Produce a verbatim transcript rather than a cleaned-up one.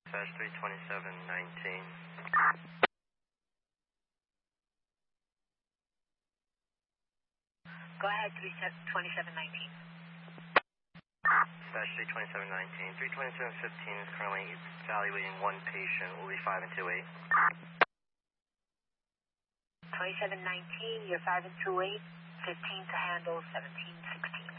Dash three twenty-seven nineteen. Go ahead, three twenty-seven nineteen. Dash three twenty-seven nineteen. three twenty-seven fifteen is currently evaluating one patient. Will be five and two eight. twenty-seven nineteen, you're five and two eight. fifteen to handle, seventeen